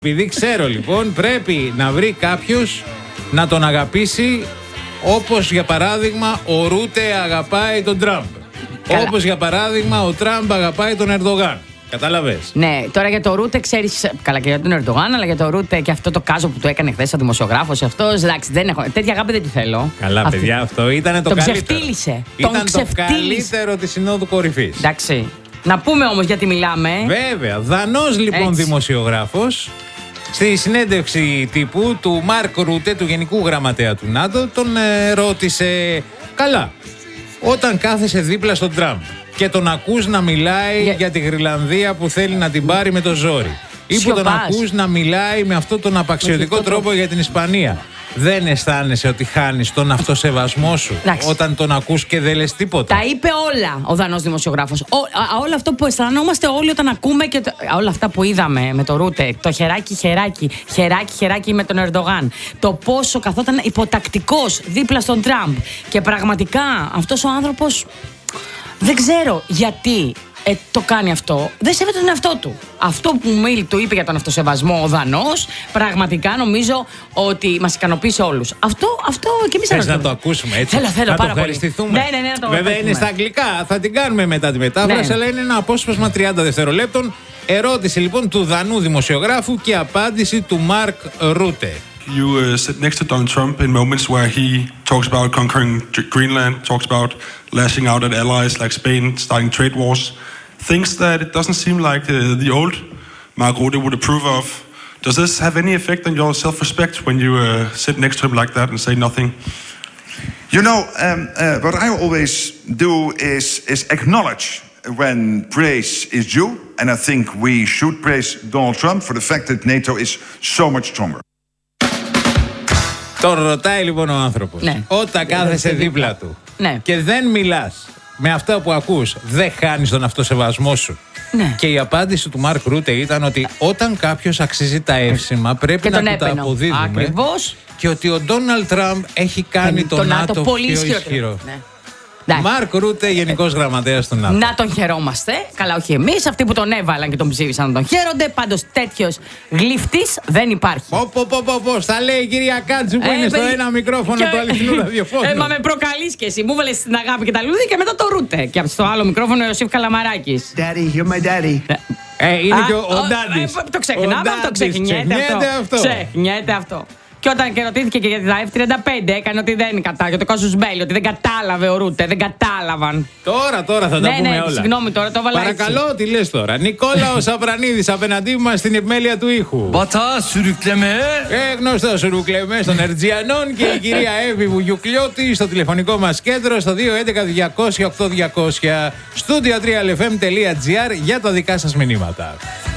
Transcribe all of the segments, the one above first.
Επειδή ξέρω λοιπόν, πρέπει να βρει κάποιος να τον αγαπήσει, όπως για παράδειγμα ο Ρούτε αγαπάει τον Τραμπ. Όπως για παράδειγμα ο Τραμπ αγαπάει τον Ερντογάν. Κατάλαβες. Ναι, τώρα για το Ρούτε ξέρεις. Καλά και για τον Ερντογάν, αλλά για το Ρούτε και αυτό το κάζο που του έκανε χθες ο δημοσιογράφος. Αυτός, εντάξει, δεν έχω. Τέτοια αγάπη δεν τη θέλω. Καλά, παιδιά, αυτό ήταν το καλύτερο. Ξεφτύλισε. Ήταν το καλύτερο της Συνόδου Κορυφής. Εντάξει. Να πούμε όμως γιατί μιλάμε. Βέβαια. Δανός λοιπόν δημοσιογράφος, στη συνέντευξη τύπου του Μάρκ Ρούτε, του Γενικού Γραμματέα του ΝΑΤΟ, τον ρώτησε, καλά, όταν κάθεσαι δίπλα στον Τραμπ και τον ακούς να μιλάει για τη Γρυλανδία που θέλει να την πάρει με το ζόρι, ή που τον ακούς να μιλάει με αυτόν τον απαξιωτικό τρόπο για την Ισπανία, δεν αισθάνεσαι ότι χάνεις τον αυτοσεβασμό σου όταν τον ακούς και δεν λες τίποτα? Τα είπε όλα ο Δανός δημοσιογράφος. Όλο αυτό που αισθανόμαστε όλοι όταν ακούμε και όλα αυτά που είδαμε με το Ρούτε. Το χεράκι με τον Ερντογάν. Το πόσο καθόταν υποτακτικός δίπλα στον Τραμπ. Και πραγματικά αυτός ο άνθρωπος δεν ξέρω γιατί το κάνει αυτό. Δεν σέβεται τον εαυτό του. Αυτό που του είπε για τον αυτοσεβασμό ο Δανός, πραγματικά νομίζω ότι μας ικανοποίησε όλους. Αυτό και εμείς θες να το ακούσουμε έτσι? Θέλω να πάρα το ευχαριστηθούμε. Ναι, να το βέβαια είναι στα αγγλικά, θα την κάνουμε μετά τη μετάφραση, αλλά είναι ένα απόσπασμα 30 δευτερολέπτων. Ερώτηση λοιπόν του Δανού δημοσιογράφου και απάντηση του Μάρκ Ρούτε. You sit next to Donald Trump in moments where he talks about conquering Greenland, talks about lashing out at allies like Spain, starting trade wars, things that it doesn't seem like the old Mark Rutte would approve of. Does this have any effect on your self-respect when you sit next to him like that and say nothing? You know, what I always do is acknowledge when praise is due, and I think we should praise Donald Trump for the fact that NATO is so much stronger. Τον ρωτάει λοιπόν ο άνθρωπος, όταν κάθεσαι δίπλα του και δεν μιλάς με αυτά που ακούς, δεν χάνεις τον αυτοσεβασμό σου? Και η απάντηση του Μάρκ Ρούτε ήταν ότι όταν κάποιος αξίζει τα εύσημα πρέπει να του τα αποδίδουμε. Ακριβώς. Και ότι ο Ντόναλντ Τραμπ έχει κάνει τον ΝΑΤΟ πιο ισχυρό. Μάρκ Ρούτε, Γενικός Γραμματέας του ΝΑΤΟ. Να τον χαιρόμαστε. Καλά, όχι εμείς. Αυτοί που τον έβαλαν και τον ψήφισαν να τον χαίρονται. Πάντως τέτοιος γλύφτης δεν υπάρχει. Πώς θα λέει η κυρία Κάτσου που είναι στο ένα μικρόφωνο του αληθινού ραδιοφώνου. Μα με προκαλείς και εσύ. Μου βάλες την αγάπη και τα λούδια και μετά το Ρούτε. Και στο άλλο μικρόφωνο ο Ιωσήφ Καλαμαράκης. Daddy, you're my daddy. Είναι και ο Ντάντης. Το ξεχνάμε αυτό, ξεχνιέται αυτό. Και όταν και ρωτήθηκε και για τα F-35, έκανε ότι δεν είναι κατά. Για το Κόσους Μπέλι, ότι δεν κατάλαβε ο Ρούτε, δεν κατάλαβαν. Τώρα θα τα πούμε όλα. Συγγνώμη, τώρα το έβαλα. Παρακαλώ, τι λες τώρα? Νικόλαος Απρανίδης απέναντί μας στην επιμέλεια του ήχου. Μπατά, σουρουκλεμέ. Γνωστό σουρουκλεμέ των Ερτζιανών και η κυρία Εύη Βουγιουκλιώτη στο τηλεφωνικό μας κέντρο στο 211-200-8200. Studio3lfm.gr για τα δικά σας μηνύματα.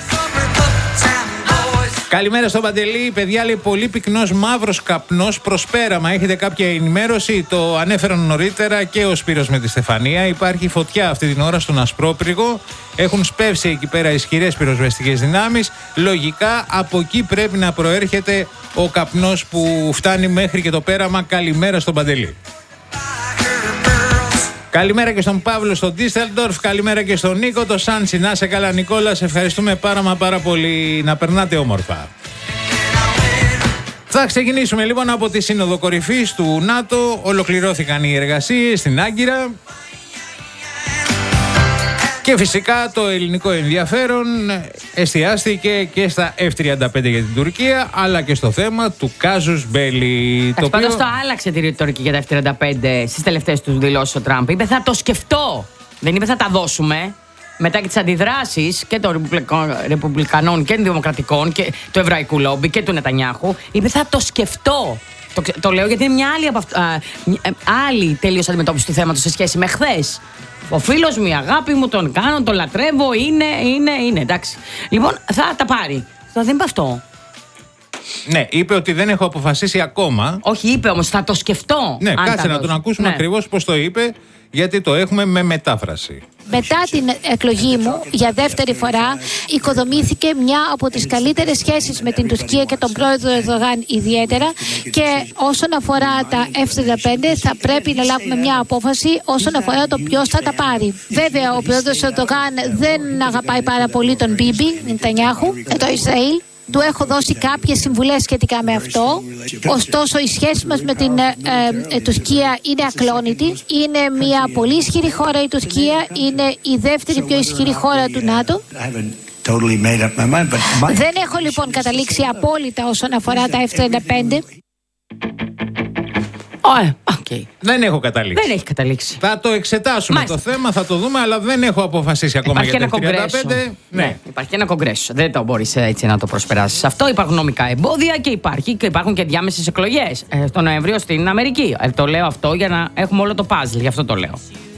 Καλημέρα στον Παντελή. Παιδιά, λέει, πολύ πυκνός μαύρος καπνός προς πέραμα. Έχετε κάποια ενημέρωση? Το ανέφεραν νωρίτερα και ο Σπύρος με τη Στεφανία. Υπάρχει φωτιά αυτή την ώρα στον Ασπρόπυργο. Έχουν σπεύσει εκεί πέρα ισχυρές πυροσβεστικές δυνάμεις. Λογικά από εκεί πρέπει να προέρχεται ο καπνός που φτάνει μέχρι και το πέραμα. Καλημέρα στον Παντελή. Καλημέρα και στον Παύλο στον Ντίσσελντορφ. Καλημέρα και στον Νίκο, το Σάντσι. Να σε καλά, Νικόλα. Σε ευχαριστούμε πάρα πολύ. Να περνάτε όμορφα. Θα ξεκινήσουμε λοιπόν από τη Σύνοδο Κορυφής του ΝΑΤΟ. Ολοκληρώθηκαν οι εργασίες στην Άγκυρα. Και φυσικά το ελληνικό ενδιαφέρον εστιάστηκε και στα F-35 για την Τουρκία, αλλά και στο θέμα του κάζους μπέλι. Πάντως το άλλαξε τη ρητορική για τα F-35 στις τελευταίες του δηλώσεις ο Τραμπ. Είπε θα το σκεφτώ. Δεν είπε θα τα δώσουμε. Μετά και τις αντιδράσεις και των Ρεπουμπλικανών και των Δημοκρατικών και του Εβραϊκού Λόμπι και του Νετανιάχου, είπε θα το σκεφτώ. Το λέω γιατί είναι μια άλλη τελείως αντιμετώπιση του θέματος σε σχέση με χθες. Ο φίλος μου, η αγάπη μου, τον κάνω, τον λατρεύω, είναι, εντάξει. Λοιπόν, θα τα πάρει. Δεν είπε αυτό. Ναι, είπε ότι δεν έχω αποφασίσει ακόμα. Όχι, είπε όμως, θα το σκεφτώ. Ναι, κάτσε να τον ακούσουμε ακριβώς πώς το είπε, γιατί το έχουμε με μετάφραση. Μετά την εκλογή μου, για δεύτερη φορά, οικοδομήθηκε μια από τις καλύτερες σχέσεις με την Τουρκία και τον πρόεδρο Ερντογάν ιδιαίτερα, και όσον αφορά τα F-35 θα πρέπει να λάβουμε μια απόφαση όσον αφορά το ποιος θα τα πάρει. Βέβαια, ο πρόεδρος Ερντογάν δεν αγαπάει πάρα πολύ τον Μπίμπι Νετανιάχου, το Ισραήλ. Του έχω δώσει κάποιες συμβουλές σχετικά με αυτό. Ωστόσο, η σχέση μας με την Τουρκία είναι ακλόνητη. Είναι μια πολύ ισχυρή χώρα η Τουρκία. Είναι η δεύτερη πιο ισχυρή χώρα του ΝΑΤΟ. Δεν έχω λοιπόν καταλήξει απόλυτα όσον αφορά τα F-35. Okay. Δεν έχω καταλήξει. Δεν έχει καταλήξει. Θα το εξετάσουμε. Μάλιστα. Το θέμα, θα το δούμε, αλλά δεν έχω αποφασίσει ακόμα για το 35. Ναι, υπάρχει και ένα κογκρέσο. Δεν το μπορείς έτσι να το προσπεράσεις. Αυτό υπάρχουν νομικά εμπόδια και υπάρχουν και διάμεσες εκλογές το Νοέμβριο στην Αμερική. Το λέω αυτό για να έχουμε όλο το puzzle, γι' αυτό το λέω.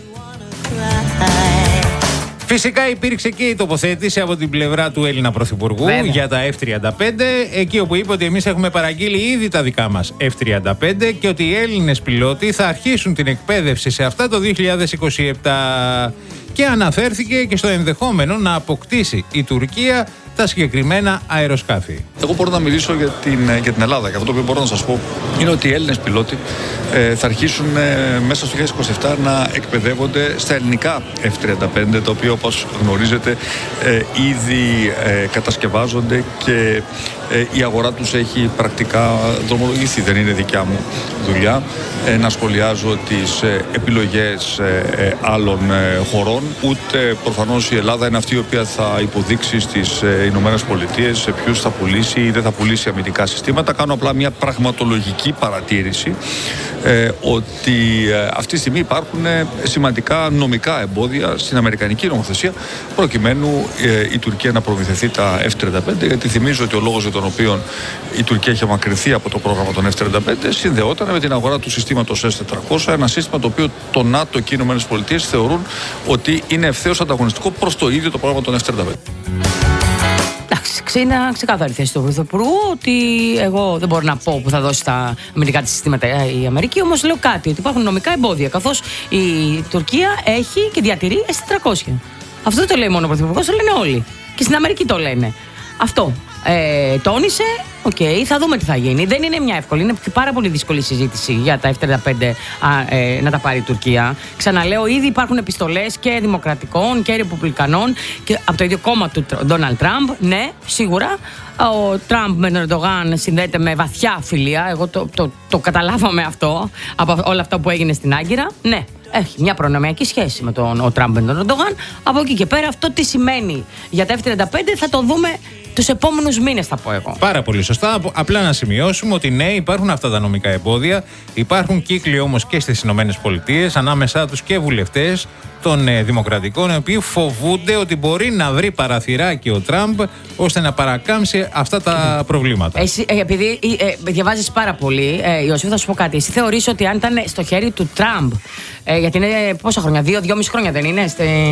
Φυσικά υπήρξε και η τοποθέτηση από την πλευρά του Έλληνα Πρωθυπουργού. Βέβαια. Για τα F-35, εκεί όπου είπε ότι εμείς έχουμε παραγγείλει ήδη τα δικά μας F-35 και ότι οι Έλληνες πιλότοι θα αρχίσουν την εκπαίδευση σε αυτά το 2027. Και αναφέρθηκε και στο ενδεχόμενο να αποκτήσει η Τουρκία τα συγκεκριμένα αεροσκάφη. Εγώ μπορώ να μιλήσω για την Ελλάδα και αυτό που μπορώ να σας πω είναι ότι οι Έλληνες πιλότοι θα αρχίσουν μέσα στο 2027 να εκπαιδεύονται στα ελληνικά F-35, τα οποία όπως γνωρίζετε ήδη κατασκευάζονται και η αγορά τους έχει πρακτικά δρομολογηθεί. Δεν είναι δικιά μου δουλειά να σχολιάζω τις επιλογές άλλων χωρών, ούτε προφανώς η Ελλάδα είναι αυτή η οποία θα υποδείξει στις Ηνωμένες Πολιτείες σε ποιους θα πουλήσει ή δεν θα πουλήσει αμυντικά συστήματα. Κάνω απλά μια πραγματολογική παρατήρηση ότι αυτή τη στιγμή υπάρχουν σημαντικά νομικά εμπόδια στην αμερικανική νομοθεσία προκειμένου η Τουρκία να προμηθευτεί τα F-35, γιατί θυμίζω ότι ο λόγος για τον οποίο η Τουρκία είχε μακρυνθεί από το πρόγραμμα των F-35 συνδεόταν με την αγορά του συστήματος S-400, ένα σύστημα το οποίο το ΝΑΤΟ και οι Ηνωμένες Πολιτείες θεωρούν ότι είναι ευθέως ανταγωνιστικό προς το ίδιο το πρόγραμμα των F-35. Εντάξει, είναι ξεκάθαρη θέση του Πρωθυπουργού ότι εγώ δεν μπορώ να πω που θα δώσει τα αμυντικά της συστήματα η Αμερική, όμως λέω κάτι, ότι υπάρχουν νομικά εμπόδια, καθώς η Τουρκία έχει και διατηρεί S-400. Αυτό δεν το λέει μόνο ο Πρωθυπουργός, το λένε όλοι. Και στην Αμερική το λένε. Αυτό. Τόνισε, θα δούμε τι θα γίνει. Δεν είναι μια εύκολη, είναι πάρα πολύ δύσκολη συζήτηση για τα F-35 να τα πάρει η Τουρκία. Ξαναλέω, ήδη υπάρχουν επιστολές και δημοκρατικών και ρεπουμπλικανών και από το ίδιο κόμμα του Ντόναλντ Τραμπ. Ναι, σίγουρα. Ο Τραμπ με τον Ερντογάν συνδέεται με βαθιά φιλία. Εγώ το καταλάβαμε αυτό από όλα αυτά που έγινε στην Άγκυρα. Ναι, έχει μια προνομιακή σχέση με τον Τραμπ με τον Ερντογάν. Από εκεί και πέρα, αυτό τι σημαίνει για τα F-35 θα το δούμε τους επόμενους μήνες, θα πω εγώ. Πάρα πολύ σωστά. Απλά να σημειώσουμε ότι ναι, υπάρχουν αυτά τα νομικά εμπόδια. Υπάρχουν κύκλοι όμως και στις Ηνωμένες Πολιτείες, ανάμεσά τους και βουλευτές των Δημοκρατικών, οι οποίοι φοβούνται ότι μπορεί να βρει παραθυράκι ο Τραμπ ώστε να παρακάμψει αυτά τα προβλήματα. Εσύ, επειδή διαβάζεις πάρα πολύ, Ιωσήφ, θα σου πω κάτι. Εσύ θεωρείς ότι αν ήταν στο χέρι του Τραμπ, γιατί είναι πόσα χρόνια, 2-2,5 χρόνια δεν είναι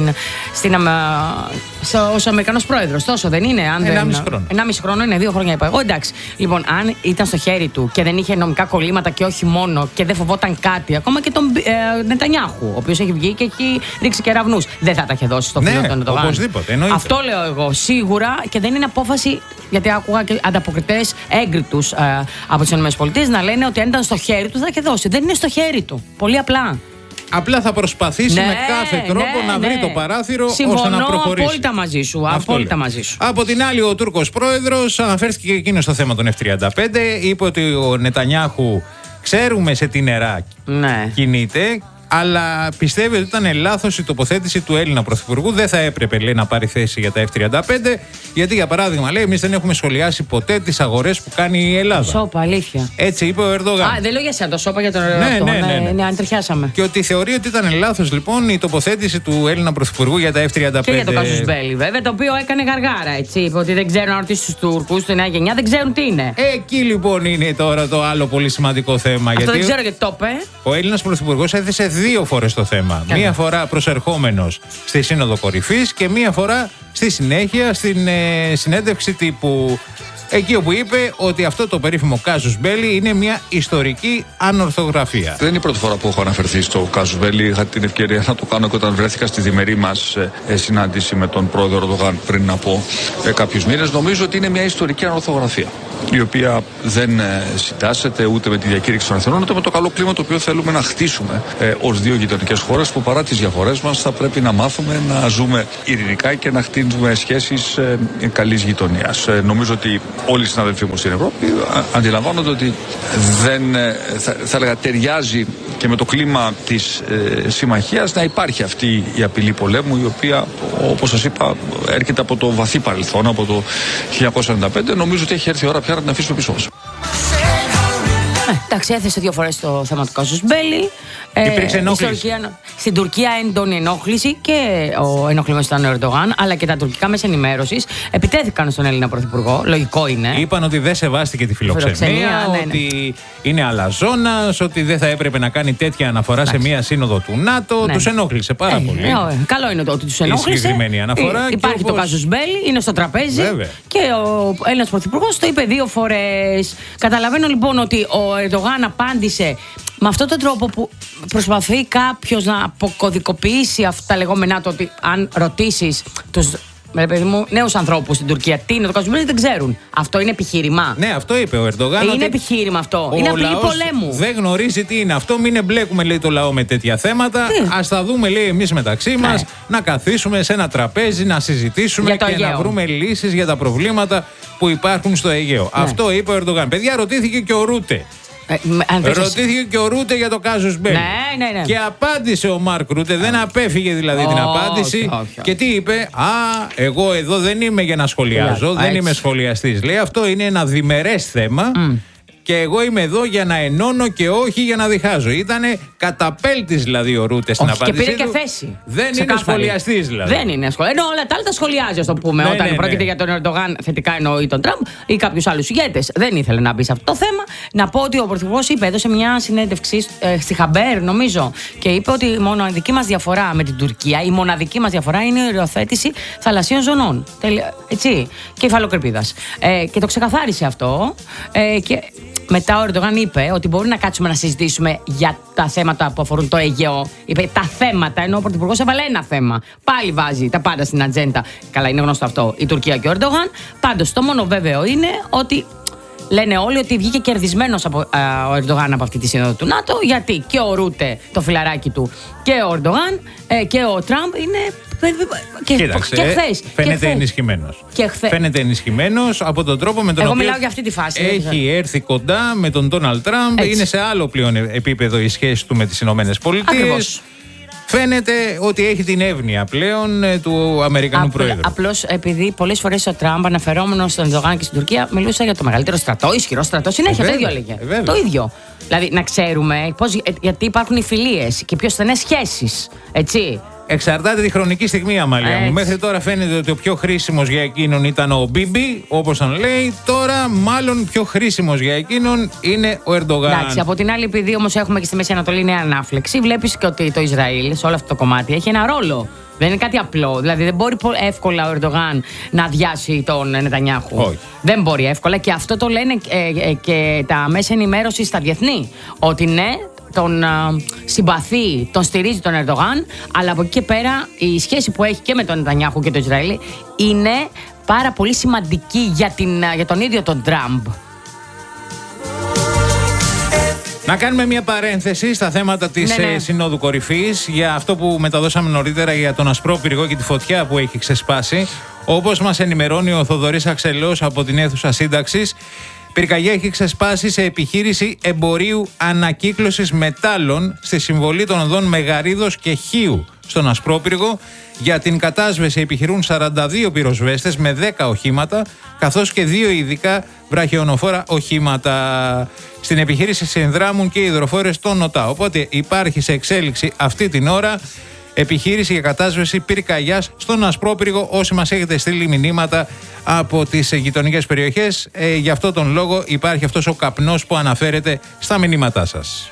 ως Αμερικανός πρόεδρος, τόσο δεν είναι? 1,5 χρόνο είναι, 2 χρόνια είπα εγώ. Εντάξει. Λοιπόν, αν ήταν στο χέρι του και δεν είχε νομικά κολλήματα και όχι μόνο και δεν φοβόταν κάτι, ακόμα και τον Νετανιάχου, ο οποίος έχει βγει και έχει ρίξει κεραυνούς, δεν θα τα είχε δώσει στο φίλο του Ερντογάν. Οπωσδήποτε, εννοείται. Αυτό λέω εγώ. Σίγουρα, και δεν είναι απόφαση, γιατί άκουγα και ανταποκριτές έγκριτους από τις ΗΠΑ να λένε ότι αν ήταν στο χέρι του θα είχε δώσει. Δεν είναι στο χέρι του. Πολύ απλά. Απλά θα προσπαθήσει με κάθε τρόπο να βρει το παράθυρο ώστε να προχωρήσει. Απόλυτα μαζί σου. Απόλυτα μαζί σου. Από την άλλη, ο Τούρκος πρόεδρος αναφέρθηκε και εκείνο στο θέμα των F-35. Είπε ότι ο Νετανιάχου ξέρουμε σε τι νερά κινείται. Αλλά πιστεύει ότι ήταν λάθος η τοποθέτηση του Έλληνα Πρωθυπουργού. Δεν θα έπρεπε, λέει, να πάρει θέση για τα F-35, γιατί, για παράδειγμα, λέει, εμείς δεν έχουμε σχολιάσει ποτέ τις αγορές που κάνει η Ελλάδα. Σόπα, αλήθεια. Έτσι είπε ο Ερντογάν. Δεν λέω για σένα το σόπα, για τον Ερντογάν. Ναι, αν τριχιάσαμε. Και ότι θεωρεί ότι ήταν λάθος, λοιπόν, η τοποθέτηση του Έλληνα Πρωθυπουργού για τα F-35. Και για το Κάσους Μπέλι, βέβαια, το οποίο έκανε γαργάρα, έτσι. Είπε ότι δεν ξέρουν να ρωτήσουν τους Τούρκους, τη νέα γενιά, δεν ξέρουν τι είναι. Εκεί, λοιπόν, είναι τώρα το άλλο πολύ σημαντικό θέμα. Αυτό δεν ξέρω γιατί το είπε. Ο Έλληνας Πρωθυπουργός έθεσε 2 φορές το θέμα. Μία φορά προσερχόμενος στη Σύνοδο Κορυφής και μία φορά στη συνέχεια στην συνέντευξη τύπου. Εκεί όπου είπε ότι αυτό το περίφημο Κάζους Μπέλι είναι μια ιστορική ανορθογραφία. Δεν είναι η πρώτη φορά που έχω αναφερθεί στο Κάζους Μπέλι. Είχα την ευκαιρία να το κάνω και όταν βρέθηκα στη διμερή μας συνάντηση με τον πρόεδρο Ερντογάν πριν από κάποιους μήνες. Νομίζω ότι είναι μια ιστορική ανορθογραφία. η οποία δεν συντάσσεται ούτε με τη διακήρυξη των Εθνών, ούτε με το καλό κλίμα το οποίο θέλουμε να χτίσουμε ως δύο γειτονικές χώρες που παρά τις διαφορές μας θα πρέπει να μάθουμε να ζούμε ειρηνικά και να χτίσουμε σχέσεις καλής γειτονίας. Νομίζω ότι όλοι οι συναδελφοί μου στην Ευρώπη αντιλαμβάνονται ότι δεν θα έλεγα ταιριάζει και με το κλίμα της συμμαχίας να υπάρχει αυτή η απειλή πολέμου, η οποία, όπως σας είπα, έρχεται από το βαθύ παρελθόν, από το 1945. Νομίζω ότι έχει έρθει η ώρα πια να την αφήσουμε πίσω μας. Εντάξει, έθεσε 2 φορές το θέμα του Κάζους Μπέλι. Υπήρξε ενόχληση. Στην Τουρκία έντονη ενόχληση και ο ενοχλημένος ήταν ο Ερντογάν, αλλά και τα τουρκικά μέσα ενημέρωσης επιτέθηκαν στον Έλληνα Πρωθυπουργό. Λογικό είναι. Είπαν ότι δεν σεβάστηκε τη φιλοξενία, ότι είναι αλαζόνας, ότι δεν θα έπρεπε να κάνει τέτοια αναφορά σε μία σύνοδο του ΝΑΤΟ. Τους ενόχλησε πάρα πολύ. Καλό είναι ότι τους ενόχλησε. Η συγκεκριμένη αναφορά. Υπάρχει το Κάζους Μπέλι, είναι στο τραπέζι. Βέβαια. Και ο Έλληνας Πρωθυπουργός το είπε 2 φορές. Καταλαβαίνω λοιπόν ότι ο Ερντογάν απάντησε με αυτόν τον τρόπο που προσπαθεί κάποιος να αποκωδικοποιήσει αυτά τα λεγόμενά του, ότι αν ρωτήσεις τους νέους ανθρώπους στην Τουρκία τι είναι το Κάζους Μπέλι, δεν ξέρουν. Αυτό είναι επιχείρημα. Ναι, αυτό είπε ο Ερντογάν. Είναι επιχείρημα αυτό. Είναι απειλή πολέμου. Δεν γνωρίζει τι είναι αυτό. Μην εμπλέκουμε, λέει, το λαό με τέτοια θέματα. Ας τα δούμε, λέει, εμείς μεταξύ μας, να καθίσουμε σε ένα τραπέζι, να συζητήσουμε και να βρούμε λύσεις για τα προβλήματα που υπάρχουν στο Αιγαίο. Αυτό είπε ο Ερντογάν. Παιδιά, ρωτήθηκε και ο Ρούτε. Ρωτήθηκε και ο Ρούτε για το Κάζους Μπέλι. Ναι. Και απάντησε ο Μάρκ Ρούτε, δεν απέφυγε δηλαδή την απάντηση. Και τι είπε? Εγώ εδώ δεν είμαι για να σχολιάζω, δεν είμαι σχολιαστής. Λέει, αυτό είναι ένα διμερές θέμα. Και εγώ είμαι εδώ για να ενώνω και όχι για να διχάζω. Ήτανε καταπέλτης δηλαδή ο Ρούτε στην απάντησή του. Και πήρε και θέση. Δεν είναι σχολιαστής δηλαδή. Δεν είναι σχολιαστής. Ενώ όλα τα άλλα τα σχολιάζει, ας το πούμε. Όταν πρόκειται για τον Ερντογάν, θετικά εννοεί τον Τραμπ ή κάποιους άλλους ηγέτες. Δεν ήθελε να μπει σε αυτό το θέμα. Να πω ότι ο Πρωθυπουργός είπε, έδωσε μια συνέντευξη στη Χαμπέρ, νομίζω, και είπε ότι η μοναδική μας διαφορά με την Τουρκία, η μοναδική μας διαφορά είναι η οριοθέτηση θαλασσίων ζωνών. Έτσι. Και υφαλοκρηπίδας. Και το ξεκαθάρισε αυτό. Και μετά ο Ερντογάν είπε ότι μπορεί να κάτσουμε να συζητήσουμε για τα θέματα που αφορούν το Αιγαίο. Είπε τα θέματα, ενώ ο Πρωθυπουργός έβαλε ένα θέμα. Πάλι βάζει τα πάντα στην ατζέντα. Καλά, είναι γνωστό αυτό, η Τουρκία και ο Ερντογάν. Πάντως, το μόνο βέβαιο είναι ότι λένε όλοι ότι βγήκε κερδισμένος ο Ερντογάν από αυτή τη σύνοδο του ΝΑΤΟ, γιατί και ο Ρούτε, το φιλαράκι του, και ο Ερντογάν και ο Τραμπ είναι. Κοίταξε, φαίνεται ενισχυμένος. Φαίνεται ενισχυμένος από τον τρόπο με τον οποίο μιλάω για αυτή τη φάση, έχει έρθει κοντά με τον Ντόναλντ Τραμπ. Είναι σε άλλο πλέον επίπεδο η σχέση του με τις Ηνωμένες Πολιτείες. Φαίνεται ότι έχει την εύνοια πλέον του Αμερικανού Προέδρου. Απλώς επειδή πολλές φορές ο Τραμπ, αναφερόμενος στον Ερντογάν και στην Τουρκία, μιλούσε για το μεγαλύτερο στρατό, ισχυρό στρατό. Συνέχεια το ίδιο έλεγε. Το ίδιο. Δηλαδή να ξέρουμε γιατί υπάρχουν οι φιλίες και πιο στενές σχέσεις. Έτσι. Εξαρτάται τη χρονική στιγμή, Αμαλία μου. Μέχρι τώρα φαίνεται ότι ο πιο χρήσιμος για εκείνον ήταν ο Μπίμπι, όπως τον λέει. Τώρα, μάλλον πιο χρήσιμος για εκείνον είναι ο Ερντογάν. Εντάξει, από την άλλη, επειδή όμως έχουμε και στη Μέση Ανατολή νέα ανάφλεξη, βλέπεις και ότι το Ισραήλ σε όλο αυτό το κομμάτι έχει ένα ρόλο. Δεν είναι κάτι απλό. Δηλαδή, δεν μπορεί εύκολα ο Ερντογάν να αδειάσει τον Νετανιάχου. Όχι. Δεν μπορεί εύκολα. Και αυτό το λένε και τα μέσα ενημέρωση στα διεθνή. Ότι ναι, τον συμπαθεί, τον στηρίζει τον Ερντογάν, αλλά από εκεί και πέρα η σχέση που έχει και με τον Νετανιάχου και το Ισραήλ είναι πάρα πολύ σημαντική για τον ίδιο τον Τραμπ. Να κάνουμε μια παρένθεση στα θέματα της Συνόδου Κορυφής για αυτό που μεταδώσαμε νωρίτερα για τον Ασπρόπυργο και τη φωτιά που έχει ξεσπάσει. Όπως μας ενημερώνει ο Θοδωρής Αξελός από την αίθουσα σύνταξης, πυρκαγιά έχει ξεσπάσει σε επιχείρηση εμπορίου ανακύκλωσης μετάλλων στη συμβολή των οδών Μεγαρίδος και Χίου στον Ασπρόπυργο. Για την κατάσβεση επιχειρούν 42 πυροσβέστες με 10 οχήματα, καθώς και 2 ειδικά βραχιονοφόρα οχήματα. Στην επιχείρηση συνδράμουν και οι υδροφόρες των ΟΤΑ. Οπότε υπάρχει σε εξέλιξη αυτή την ώρα επιχείρηση για κατάσβεση πυρκαγιάς στον Ασπρόπυργο. Όσοι μας έχετε στείλει μηνύματα από τις γειτονικές περιοχές, γι' αυτό τον λόγο υπάρχει αυτός ο καπνός που αναφέρεται στα μηνύματά σας.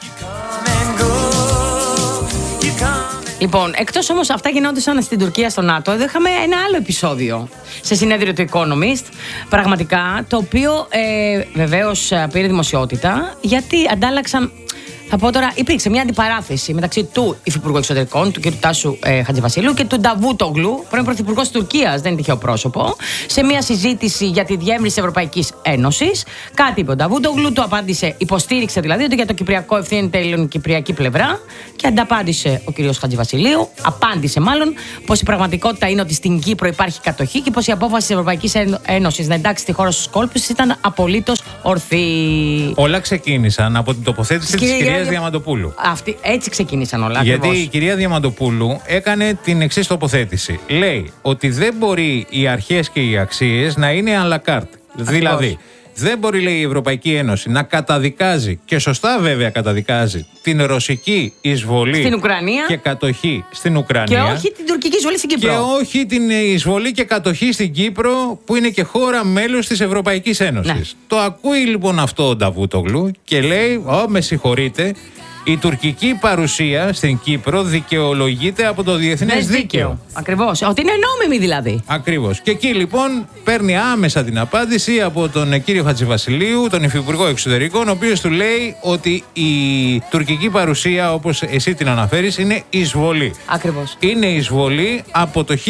Λοιπόν, εκτός όμως αυτά γινόντουσαν στην Τουρκία, στο ΝΑΤΟ, εδώ είχαμε ένα άλλο επεισόδιο σε συνέδριο του Economist, πραγματικά, το οποίο βεβαίως πήρε δημοσιότητα, γιατί αντάλλαξαν, Θα πω τώρα, υπήρξε μια αντιπαράθεση μεταξύ του Υφυπουργού Εξωτερικών, του κ. Τάσου Χατζηβασιλείου, και του Νταβούτογλου, πρώην Πρωθυπουργός της Τουρκίας, δεν είναι τυχαίο πρόσωπο, σε μια συζήτηση για τη διεύρυνση της Ευρωπαϊκής Ένωσης. Κάτι είπε ο Νταβούτογλου, του απάντησε, υποστήριξε δηλαδή ότι για το Κυπριακό ευθύνεται η ελληνοκυπριακή πλευρά, και ανταπάντησε ο κ. Χατζηβασιλείου, απάντησε μάλλον, πως η πραγματικότητα είναι ότι στην Κύπρο υπάρχει κατοχή και πως η απόφαση της Ευρωπαϊκής Ένωσης να εντάξει τη χώρα στους κόλπους ήταν απολύτως ορθή. Όλα ξεκίνησαν από την τοποθέτηση της κυρίας Διαμαντοπούλου. Έτσι ξεκίνησαν όλα. Γιατί ακριβώς. η κυρία Διαμαντοπούλου έκανε την εξής τοποθέτηση. Λέει ότι δεν μπορεί οι αρχές και οι αξίες να είναι à la carte. Δηλαδή, δεν μπορεί, λέει, η Ευρωπαϊκή Ένωση να καταδικάζει, και σωστά βέβαια καταδικάζει, την ρωσική εισβολή στην Ουκρανία και κατοχή στην Ουκρανία. Και όχι την τουρκική εισβολή στην Κύπρο. Και όχι την εισβολή και κατοχή στην Κύπρο, που είναι και χώρα μέλος της Ευρωπαϊκής Ένωσης. Ναι. Το ακούει λοιπόν αυτό ο Νταβούτογλου και λέει: με συγχωρείτε, η τουρκική παρουσία στην Κύπρο δικαιολογείται από το διεθνές δίκαιο. Ακριβώς. Ότι είναι νόμιμη δηλαδή. Ακριβώς. Και εκεί λοιπόν παίρνει άμεσα την απάντηση από τον κύριο Χατζηβασιλείου, τον Υφυπουργό Εξωτερικών, ο οποίος του λέει ότι η τουρκική παρουσία, όπως εσύ την αναφέρεις, είναι εισβολή. Ακριβώς. Είναι εισβολή από το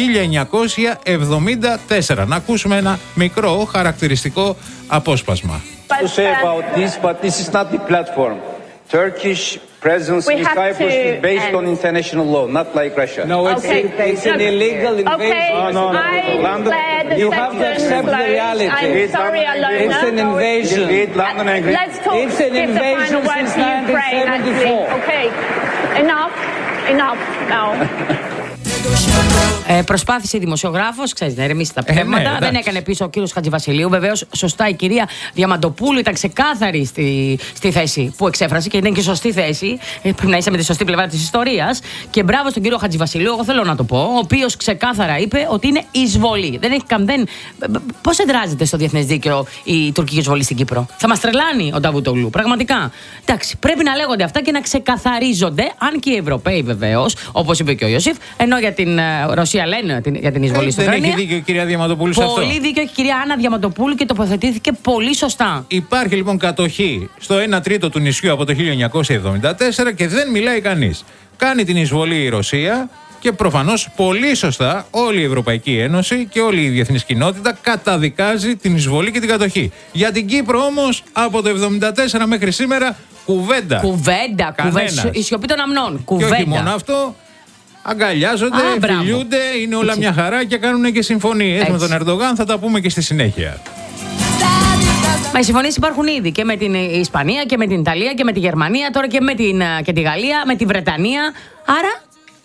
1974. Να ακούσουμε ένα μικρό χαρακτηριστικό απόσπασμα. To say about this, but this is not the platform. Turkish presence in Cyprus is based on international law, not like Russia. No, it's an illegal invasion. No. You have to accept the reality. I'm sorry, Alona. It's an invasion. Let's talk. It's an invasion since 1974. Okay, enough now. Προσπάθησε η δημοσιογράφος, ξέρεις, να ερεμήσει τα πνεύματα. Ναι, δεν έκανε πίσω ο κύριος Χατζηβασιλείου. Βεβαίως, σωστά η κυρία Διαμαντοπούλου ήταν ξεκάθαρη στη θέση που εξέφρασε, και είναι και σωστή θέση. Πρέπει να είσαι με τη σωστή πλευρά της ιστορίας. Και μπράβο στον κύριο Χατζηβασιλείου, εγώ θέλω να το πω, ο οποίος ξεκάθαρα είπε ότι είναι εισβολή. Δεν έχει Πώς εδράζεται στο διεθνές δίκαιο η τουρκική εισβολή στην Κύπρο? Θα μας τρελάνει ο Νταβούτογλου, πραγματικά. Εντάξει, πρέπει να λέγονται αυτά και να ξεκαθαρίζονται, αν και οι Ευρωπαίοι βεβαίως, όπως είπε και ο Ιωσήφ, ενώ για την Ρωσία λένε για την εισβολή στην Ουκρανία. Δεν έχει δίκιο η κυρία Διαμαντοπούλου σε αυτό. Πολύ δίκιο έχει η κυρία Άννα Διαμαντοπούλου και τοποθετήθηκε πολύ σωστά. Υπάρχει λοιπόν κατοχή στο 1/3 του νησιού από το 1974 και δεν μιλάει κανείς. Κάνει την εισβολή η Ρωσία και προφανώς πολύ σωστά όλη η Ευρωπαϊκή Ένωση και όλη η διεθνής κοινότητα καταδικάζει την εισβολή και την κατοχή. Για την Κύπρο όμως από το 1974 μέχρι σήμερα κουβέντα. Κουβέντα. Η σιωπή των αμνών. Κουβέντα. Και όχι μόνο αυτό. Αγκαλιάζονται, φιλιούνται, είναι όλα μια χαρά και κάνουν και συμφωνίες με τον Ερντογάν. Θα τα πούμε και στη συνέχεια. Μα οι συμφωνίες υπάρχουν ήδη και με την Ισπανία και με την Ιταλία και με τη Γερμανία, τώρα και τη Γαλλία, με τη Βρετανία. Άρα.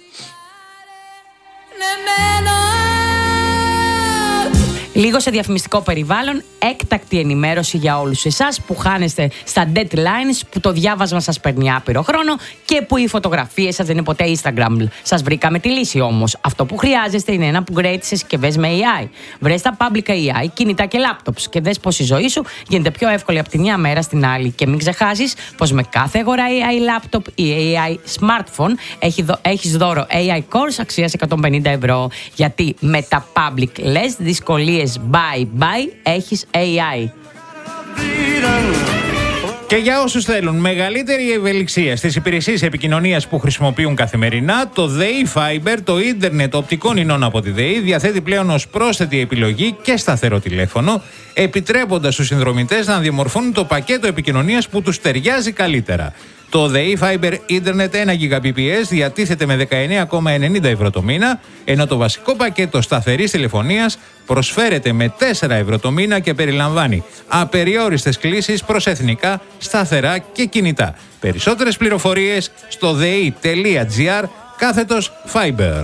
Λίγο σε διαφημιστικό περιβάλλον, έκτακτη ενημέρωση για όλους εσάς που χάνεστε στα deadlines, που το διάβασμα σας παίρνει άπειρο χρόνο και που οι φωτογραφίες σας δεν είναι ποτέ Instagram. Σας βρήκαμε τη λύση όμως. Αυτό που χρειάζεστε είναι ένα upgrade σε συσκευές με AI. Βρες τα public AI, κινητά και laptops και δες πως η ζωή σου γίνεται πιο εύκολη από τη μια μέρα στην άλλη. Και μην ξεχάσεις πως με κάθε αγορά AI laptop ή AI smartphone έχεις δώρο AI course αξίας 150 ευρώ. Γιατί με τα public less δυσκολίες bye, έχεις AI. Και για όσους θέλουν μεγαλύτερη ευελιξία στις υπηρεσίες επικοινωνίας που χρησιμοποιούν καθημερινά, το ΔΕΗ Fiber, το ίντερνετ οπτικών ινών από τη ΔΕΗ, διαθέτει πλέον ως πρόσθετη επιλογή και σταθερό τηλέφωνο, επιτρέποντας στους συνδρομητές να διαμορφώνουν το πακέτο επικοινωνίας που τους ταιριάζει καλύτερα. Το ΔΕΗ Fiber Internet 1 Gbps διατίθεται με 19,90 ευρώ το μήνα, ενώ το βασικό πακέτο σταθερής τηλεφωνίας προσφέρεται με 4 ευρώ το μήνα και περιλαμβάνει απεριόριστες κλήσεις προς εθνικά, σταθερά και κινητά. Περισσότερες πληροφορίες στο dei.gr/Fiber.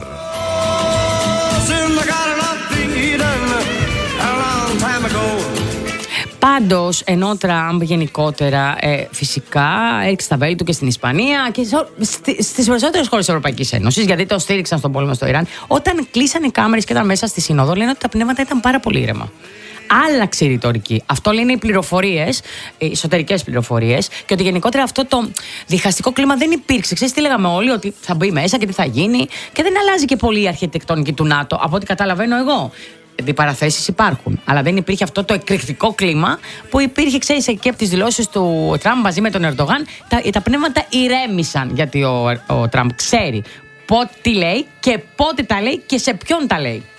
Πάντως, ενώ ο Τραμπ γενικότερα φυσικά έριξε τα βέλη του και στην Ισπανία και στις περισσότερες χώρες της Ευρωπαϊκής Ένωσης, γιατί το στήριξαν στον πόλεμο στο Ιράν, όταν κλείσαν οι κάμερες και ήταν μέσα στη Σύνοδο, λένε ότι τα πνεύματα ήταν πάρα πολύ ήρεμα. Άλλαξε η ρητορική. Αυτό λένε οι πληροφορίες, οι εσωτερικές πληροφορίες, και ότι γενικότερα αυτό το διχαστικό κλίμα δεν υπήρξε. Ξέρεις τι λέγαμε όλοι, ότι θα μπει μέσα και τι θα γίνει, και δεν αλλάζει και πολύ η αρχιτεκτονική του ΝΑΤΟ, από ό,τι καταλαβαίνω εγώ. αντιπαραθέσεις υπάρχουν. Αλλά δεν υπήρχε αυτό το εκρηκτικό κλίμα που υπήρχε, ξέρεις, και από τις δηλώσεις του Τραμπ μαζί με τον Ερντογάν. Τα πνεύματα ηρέμησαν, γιατί ο Τραμπ ξέρει τι λέει και πότε τα λέει και σε ποιον τα λέει.